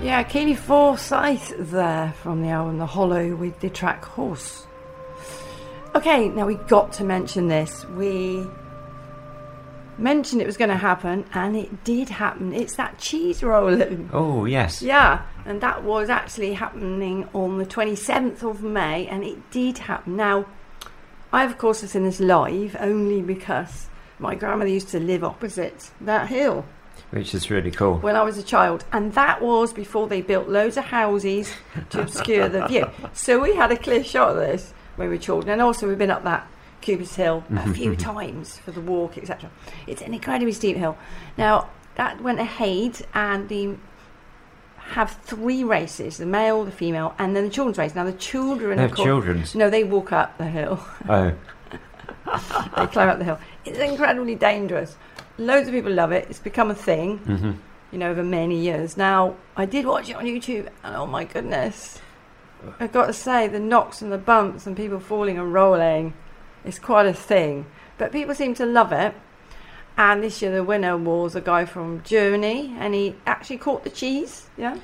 Yeah, Keely Forsyth there from the album The Hollow with the track Horse. Okay, now we got to mention this. We mentioned it was going to happen, and it did happen. It's that cheese rolling. Oh, yes. Yeah, and that was actually happening on the 27th of May, and it did happen. Now, I, of course, have seen this live only because my grandmother used to live opposite that hill. Which is really cool. When I was a child. And that was before they built loads of houses to obscure the view. So we had a clear shot of this when we were children. And also we've been up that Cooper's Hill a few times for the walk, etc. It's an incredibly steep hill. Now, that went ahead, and they have 3 races, the male, the female, and then the children's race. Now, the children... They have children's? No, they walk up the hill. Oh. They climb up the hill. It's incredibly dangerous. Loads of people love it. It's become a thing, you know, over many years. Now, I did watch it on YouTube, and oh my goodness, I've got to say, the knocks and the bumps and people falling and rolling, it's quite a thing. But people seem to love it. And this year the winner was a guy from Germany, and he actually caught the cheese, yeah.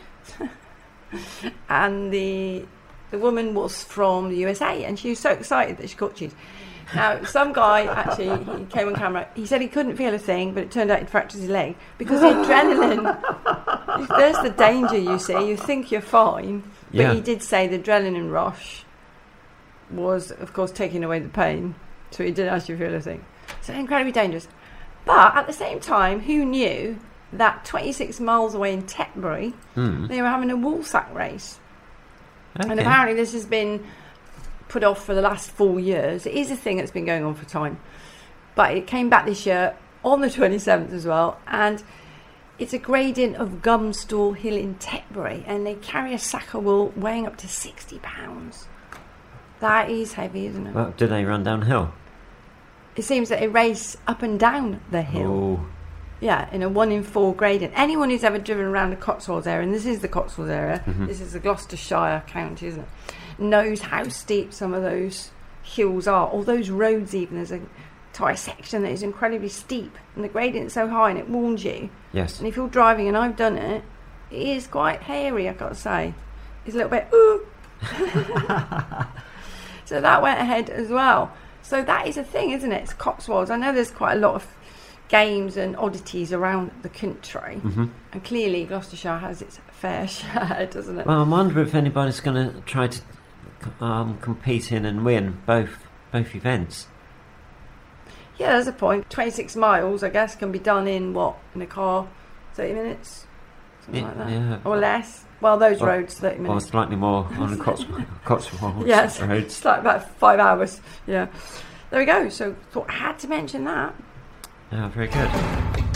And the woman was from the USA, and she was so excited that she caught cheese. Now, some guy actually, he came on camera, he said he couldn't feel a thing, but it turned out he'd fractured his leg because the adrenaline, there's the danger, you see, you think you're fine, but he did say the adrenaline rush was, of course, taking away the pain, so he didn't actually feel a thing. So incredibly dangerous. But at the same time, who knew that 26 miles away in Tetbury, they were having a woolsack race. Okay. And apparently this has been put off for the last 4 years. It is a thing that's been going on for time, but it came back this year on the 27th as well, and it's a gradient of Gumstall Hill in Tetbury, and they carry a sack of wool weighing up to 60 pounds. That is heavy, isn't it? Well, do they run downhill? It seems that they race up and down the hill. Oh. Yeah, in a 1 in 4 gradient. Anyone who's ever driven around the Cotswolds area, and this is the Cotswolds area, this is the Gloucestershire county, isn't it, knows how steep some of those hills are, or those roads even. There's a entire section that is incredibly steep, and the gradient's so high, and it warns you. Yes. And if you're driving, and I've done it, it is quite hairy, I've got to say. It's a little bit, ooh. So that went ahead as well. So that is a thing, isn't it? It's Cotswolds. I know there's quite a lot of games and oddities around the country, and clearly Gloucestershire has its fair share, doesn't it? Well, I wonder if anybody's going to try to compete in and win both events. Yeah, there's a point. 26 miles, I guess, can be done in a car, 30 minutes, something like that, yeah. or less. Well, those roads, 30 minutes. Or slightly more on the Cotswolds yes, roads. it's like about 5 hours. Yeah, there we go. So thought I had to mention that. Yeah, very good.